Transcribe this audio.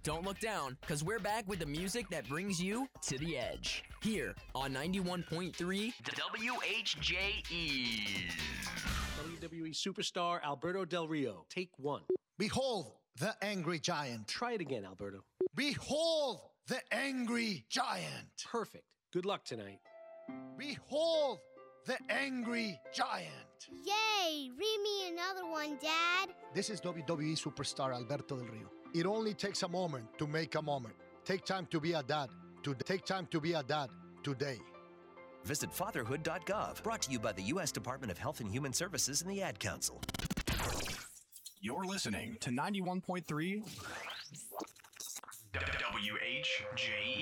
Don't look down, because we're back with the music that brings you to the edge. Here on 91.3 WHJE. WWE superstar Alberto Del Rio. Take one. Behold the angry giant. Try it again, Alberto. Behold the angry giant. Perfect. Good luck tonight. Behold the angry giant. Yay! Read me another one, Dad. This is WWE superstar Alberto Del Rio. It only takes a moment to make a moment. Take time to be a dad. Take time to be a dad today. Visit fatherhood.gov. Brought to you by the U.S. Department of Health and Human Services and the Ad Council. You're listening to 91.3 WHJE.